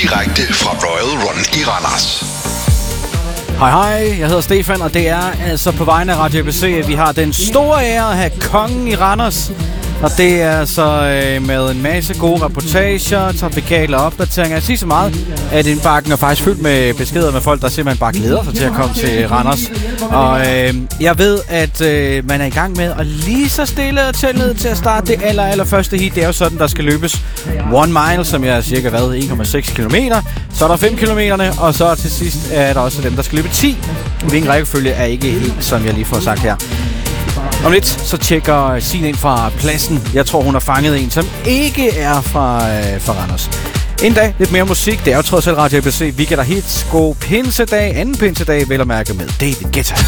Direkte fra Royal Run i Randers. Hej, jeg hedder Stefan, og det er altså på vegne af Radio ABC, at vi har den store ære at have kongen i Randers. Og det er altså med en masse gode reportager, trafikale opdateringer. Jeg siger så meget, at indbakken er faktisk fyldt med beskeder med folk, der simpelthen bare glæder sig til at komme til Randers. Og jeg ved, at man er i gang med at lige så stille og tælle til at starte det allerførste heat. Det er jo sådan, der skal løbes 1 mile, som er cirka 1,6 kilometer. Så er der 5 kilometerne, og så til sidst er der også dem, der skal løbe 10. Hvilken rækkefølge er ikke helt, som jeg lige får sagt her. Om lidt, så tjekker Signe ind fra pladsen. Jeg tror, hun har fanget en, som ikke er fra Randers. En dag, lidt mere musik. Det er jo trods alt Radio ABC. Weekend og hits. God pinsedag, anden pinsedag, vel at mærke med David Guetta.